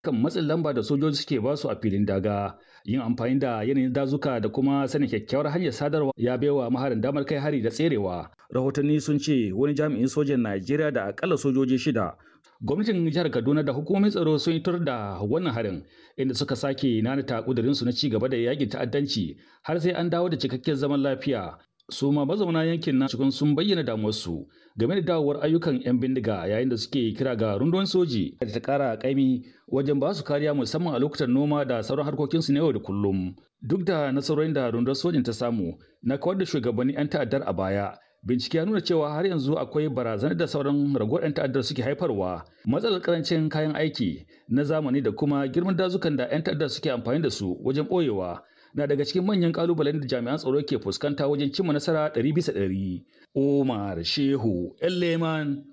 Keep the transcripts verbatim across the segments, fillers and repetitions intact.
kan matsin lamba da sojoji suke ba su a filin daga. Yin amfani da yanayin dazuka da kuma sanin kyakkyawar hanyar sadarwa ya baiwa maharin damar kai hari da tserewa. Rahotanni sun ce wani jami'in sojan Najeriya da akalla sojoji shida. Gwamnatin jihar Kaduna da hukumomin tsaro sun yi tur da wannan harin inda suka sake nanata kudurinsu na ci gaba da yakin ta'addanci har sai an dawo da cikakken zaman lafiya. Su ma mazauna yankin na cikin sun bayyana damuwarsu game da dawowar ayyukan 'yan bindiga yayin da suke kira ga rundunar soji da ta kara kaimi wajen ba su kariya musamman a lokutan noma da sauran harkokinsu na yau da kullum. Duk da nasarorin da rundunar sojin ta samu na kawar da shugabannin 'yan ta'addar a baya, bincike ya nuna cewa har yanzu akwai barazanar da sauran ragowar 'yan ta'addar suke haifarwa. Matsalar karancin kayan aiki na zamani da kuma girman dazukan da 'yan ta'addar suke amfani da su wajen ɓoyewa na daga cikin manyan kalubalen da jami'an tsaro ke fuskanta wajen cimma nasara ɗari bisa ɗari. Omar Shehu Elleman,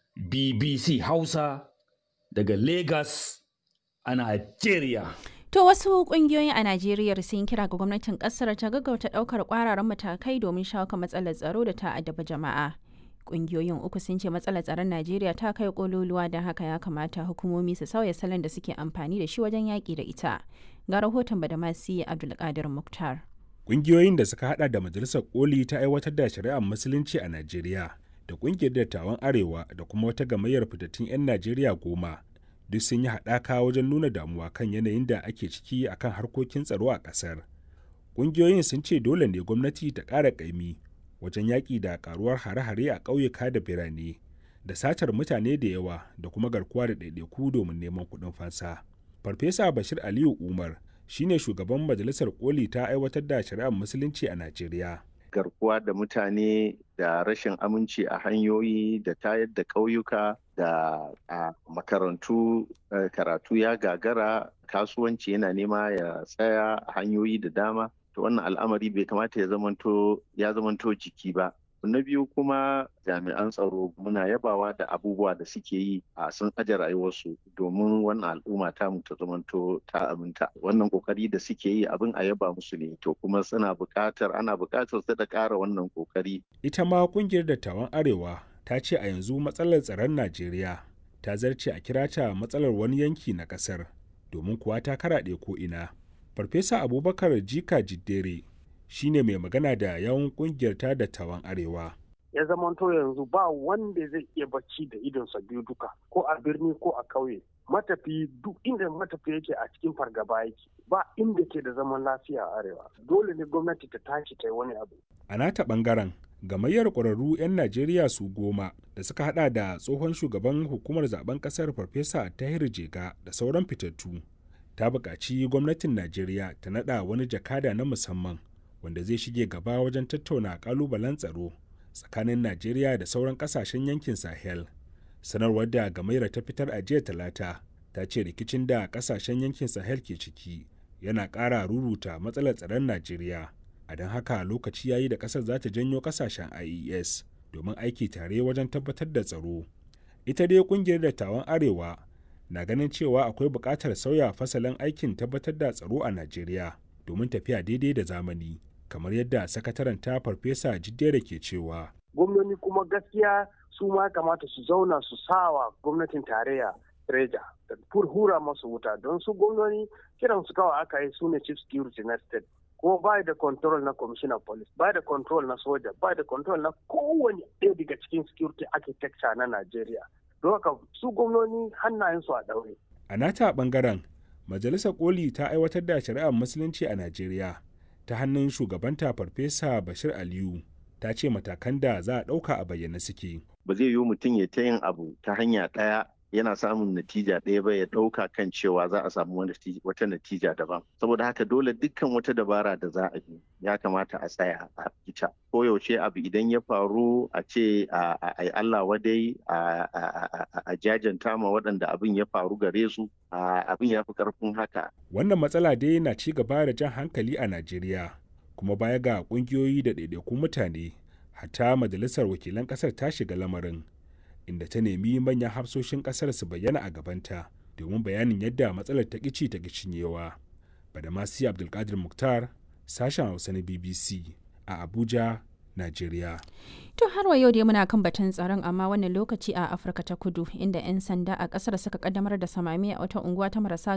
B B C Hausa daga Lagos a Najeriya. To wasu kungiyoyi a Najeriya sun kira ga gwamnatin kasar ta gaggauta daukar kwararan matakai domin shawo kan matsalar tsaro da ta addaba jama'a. Kungiyoyin uku sun ce matsalar tsaron Najeriya ta kai kololuwa don haka ya kamata hukumomi su sauya salon da suke amfani da shi wajen yaƙi da ita. Ga rahoton Badamasi Abdulkadir Muktar. Kungiyoyin da suka hada da Majalisar Koli ta aiwatar da shari'ar Musulunci a Najeriya da kungiyar dattawan Arewa da kuma wata gamayyar fitattun 'yan Najeriya goma duk sun yi haɗaka wajen nuna damuwa kan yanayin da ake ciki akan harkokin tsaro a ƙasar. Kungiyoyin sun ce dole ne gwamnati ta ƙara ƙaimi wajen yaƙi da ƙaruwar hare-hare a ƙauyuka da birane da satar mutane da yawa da kuma garkuwa da ɗaiɗaiku domin neman kuɗin fansa. Farfesa Bashir Aliyu Umar shine shugaban Majalisar Koli ta aiwatar da shari'ar Musulunci a Najeriya. Garkuwa da mutane da rashin aminci a hanyoyi da tayar da ƙauyuka da a makarantu karatu ya gagara, kasuwanci yana nema ya tsaya a hanyoyi da dama. To wannan al'amari bai kamata ya zamanto ya zamanto jiki ba. Na biyu kuma jami'an tsaro muna yabawa da abubuwa da suke yi a sun aje rayuwarsu domin wannan al'umma ta mu ta zamanto ta aminta. Wannan kokari da suke yi abin a yaba musu ne, to kuma suna buƙatar ana buƙatar su da ƙara wannan kokari. Ita ma kungiyar dattawan Arewa ta ce a yanzu matsalar tsaron Najeriya ta zarce a kira ta matsalar wani yanki na ƙasar domin kuwa ta karaɗe ko ina. Farfesa Abubakar Jika Jiddere shine mai magana da yawan kungiyar ta dattawan Arewa. Ya zamanto yanzu ba wanda zai iya bacci da idonsa biyu duka, ko a birni ko a kauye. Matafi duk inda matafi yake a cikin fargaba yake, ba inda ke da zaman lafiya a Arewa. Dole ne gwamnati ta tashi ta yi wani abu. A nata bangaren gamayyar ƙwararru 'yan Najeriya su goma da suka hada da tsohon shugaban hukumar zaben ƙasar Farfesa Tahir Jega da sauran fitattu ta buƙaci gwamnatin Najeriya ta naɗa wani jakada na musamman wanda zai shige gaba wajen tattauna ƙalubalen tsaro tsakanin Najeriya da sauran ƙasashen yankin Sahel. Sanarwar da gamayyar ta fitar a jiya Talata ta ce rikicin da ƙasashen yankin Sahel ke ciki yana ƙara ruruta matsalar tsaron Najeriya. A don haka lokaci yayi da ƙasar za ta janyo ƙasashen I E S domin aiki tare wajen tabbatar da tsaro. Ita dai ƙungiyar dattawan Arewa na ganin cewa akwai buƙatar sauya fasalin aikin tabbatar da tsaro a Najeriya domin tafiya daidai da zamani, kamar yadda sakataren ta Farfesa Jiddere ke cewa. Gwamnoni kuma gaskiya su ma kamata su zauna su sawa gwamnatin tarayya reja da hura masu wuta, don su gwamnoni kiran su kawai aka yi su ne chief security na state, kuma ba da control na commissioner police, ba da control na soja, ba da control na kowane ɗaya daga cikin security architecture na Najeriya. Don haka su gwamnoni hannayensu a ɗaure. A nata ɓangaren, Majalisar Koli ta aiwatar da shari'ar Musulunci a Najeriya ta hannun shugabanta Farfesa Bashir Aliyu ta ce matakan da za a ɗauka a bayyane suke. Ba zai yiwu mutum ya ta yin abu ta hanya ɗaya yana samun natija ɗaya ba ya ɗauka kan cewa za a samu wata natija daban. Saboda haka dole dukkan wata dabara da za a yi ya kamata a tsaya a ita. Koyaushe abu idan ya faru a ce a yi Allah wadai a jajanta ma waɗanda abin ya faru gare su, abin ya fi ƙarfin haka. Wannan matsala dai na ci gaba da jan hankali a Najeriya, kuma baya ga ƙungiyoyi da ɗaiɗaikun mutane, hatta Majalisar Wakilan ƙasar ta shiga lamarin, inda ta nemi manyan hafsoshin ƙasar su bayyana a gabanta domin bayanin yadda matsalar ta ƙici ta cinyewa. Badamasi Abdulkadir Muktar, sashen Hausa na B B C a Abuja, Najeriya. To har wa yau dai muna kan batun tsaron amma wannan lokaci a Afirka ta Kudu inda 'yan sanda a kasar suka kaddamar da samami a wata unguwa ta marasa